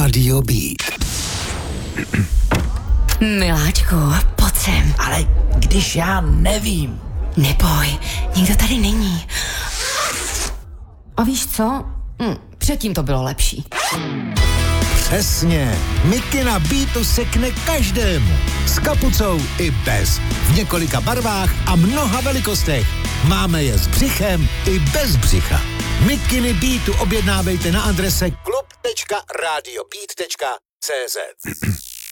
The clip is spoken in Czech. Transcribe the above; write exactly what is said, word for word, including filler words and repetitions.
Radio Beat. Miláčku, pojď sem. Ale když já nevím. Neboj, nikdo tady není. A víš co? Hm, předtím to bylo lepší. Přesně. Mikina Beatu sekne každému. S kapucou i bez. V několika barvách a mnoha velikostech. Máme je s břichem i bez břicha. Mikiny Beatu objednávejte na adrese klub tečka radiobeat tečka cé zet.